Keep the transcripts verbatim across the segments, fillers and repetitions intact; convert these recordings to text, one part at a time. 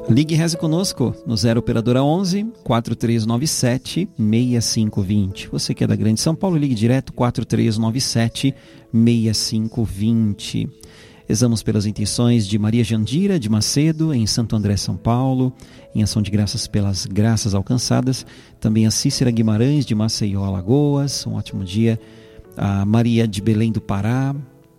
Ligue e reze conosco no zero operadora onze, quatro três nove sete, seis cinco dois zero. Você que é da Grande São Paulo, ligue direto quatro três nove sete, seis cinco dois zero. Rezamos pelas intenções de Maria Jandira de Macedo, em Santo André, São Paulo, em ação de graças pelas graças alcançadas. Também a Cícera Guimarães de Maceió, Alagoas, um ótimo dia. A Maria de Belém do Pará,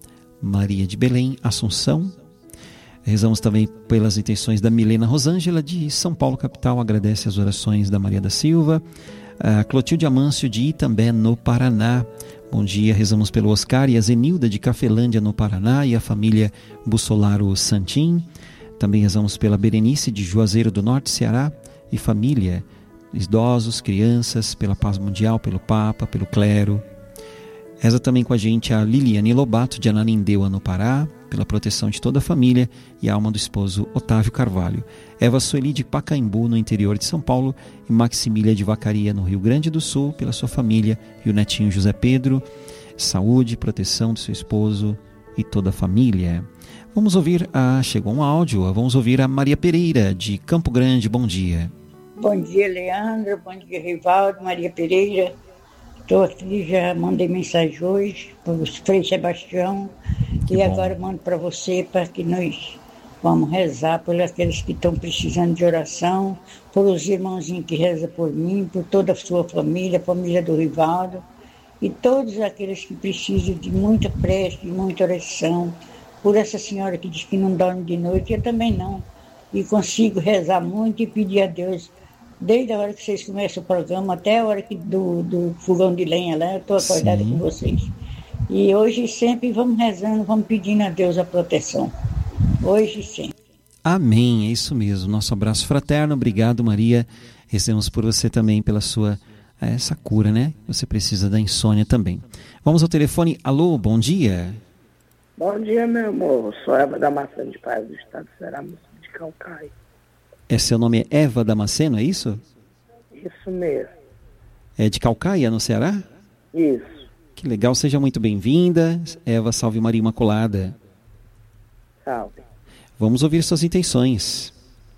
Maria de Belém, Assunção. Rezamos também pelas intenções da Milena Rosângela de São Paulo, capital, agradece as orações da Maria da Silva. A Clotilde Amâncio de Itambé, no Paraná. Bom dia, rezamos pelo Oscar e a Zenilda de Cafelândia, no Paraná, e a família Bussolaro Santim. Também rezamos pela Berenice de Juazeiro do Norte, Ceará, e família, idosos, crianças, pela paz mundial, pelo Papa, pelo clero. Reza também com a gente a Liliane Lobato de Ananindeua, no Pará, pela proteção de toda a família e a alma do esposo Otávio Carvalho. Eva Sueli de Pacaembu, no interior de São Paulo, e Maximília de Vacaria, no Rio Grande do Sul, pela sua família e o netinho José Pedro. Saúde, proteção do seu esposo e toda a família. Vamos ouvir a... Chegou um áudio, vamos ouvir a Maria Pereira de Campo Grande. Bom dia. Bom dia, Leandro. Bom dia, Rivaldo. Maria Pereira. Estou aqui, já mandei mensagem hoje para o Frei Sebastião. Que e bom. Agora mando para você, para que nós vamos rezar por aqueles que estão precisando de oração, por os irmãozinhos que rezam por mim, por toda a sua família, a família do Rivaldo, e todos aqueles que precisam de muita prece, de muita oração, por essa senhora que diz que não dorme de noite, eu também não. E consigo rezar muito e pedir a Deus, desde a hora que vocês começam o programa até a hora que do, do fogão de lenha lá, eu estou acordada Sim. com vocês. E hoje sempre vamos rezando, vamos pedindo a Deus a proteção. Hoje sim. Amém, é isso mesmo. Nosso abraço fraterno, obrigado Maria. Rezamos por você também, pela sua essa cura, né? Você precisa da insônia também. Vamos ao telefone. Alô, bom dia. Bom dia, meu amor. Sou Eva Damasceno de Paz do Estado do Ceará, de Calcaia. É, seu nome é Eva Damasceno, é isso? Isso mesmo. É de Calcaia, no Ceará? Isso. Que legal, seja muito bem-vinda. Eva, salve Maria Imaculada. Salve. Vamos ouvir suas intenções.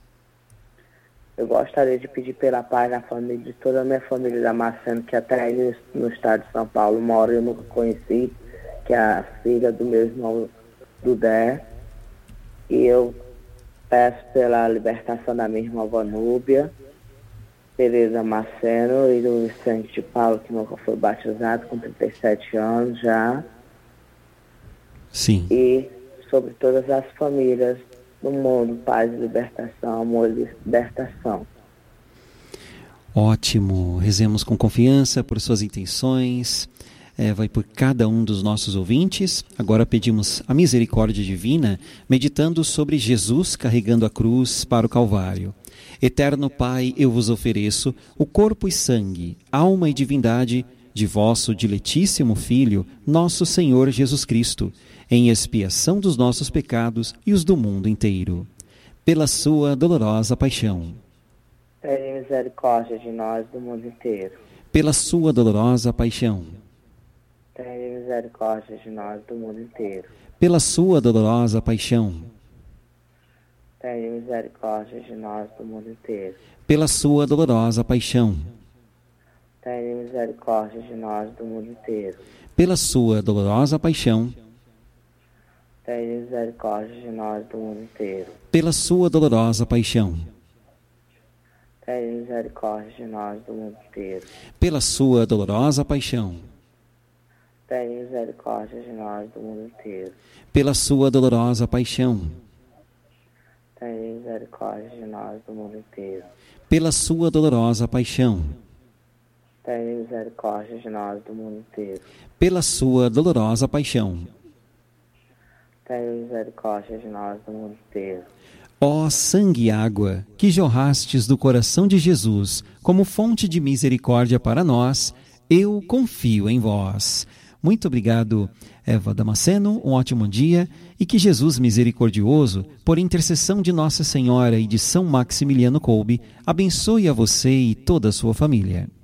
Eu gostaria de pedir pela paz na família, de toda a minha família Damasceno, que até aí no estado de São Paulo mora, eu nunca conheci, que é a filha do meu irmão Dudé. E eu peço pela libertação da minha irmã Vanúbia, Tereza Damasceno e do Vicente de Paulo, que nunca foi batizado, com trinta e sete anos já. Sim. E sobre todas as famílias do mundo, paz e libertação, amor e libertação. Ótimo, rezemos com confiança por suas intenções, é, vai por cada um dos nossos ouvintes. Agora pedimos a misericórdia divina, meditando sobre Jesus carregando a cruz para o Calvário. Eterno Pai, eu vos ofereço o corpo e sangue, alma e divindade de vosso diletíssimo Filho, nosso Senhor Jesus Cristo, em expiação dos nossos pecados e os do mundo inteiro. Pela sua dolorosa paixão. Tenha misericórdia de nós do mundo inteiro. Pela sua dolorosa paixão. Tenha misericórdia de nós do mundo inteiro. Pela sua dolorosa paixão. Tenha misericórdia de nós do mundo inteiro. Pela sua dolorosa paixão. Tenha misericórdia de nós do mundo inteiro. Pela sua dolorosa paixão. Tenha misericórdia de nós do mundo inteiro. Pela sua dolorosa paixão. Tenha misericórdia de nós do mundo inteiro. Pela sua dolorosa paixão. Tenha misericórdia de nós do mundo inteiro. Pela sua dolorosa paixão. Tenha misericórdia de nós do mundo inteiro. Pela sua dolorosa paixão. Tenha misericórdia de nós do mundo inteiro. Pela sua dolorosa paixão. Tenha misericórdia de nós do mundo inteiro. Ó sangue e água, que jorrastes do coração de Jesus como fonte de misericórdia para nós, eu confio em vós. Muito obrigado, Eva Damasceno, um ótimo dia, e que Jesus misericordioso, por intercessão de Nossa Senhora e de São Maximiliano Kolbe, abençoe a você e toda a sua família.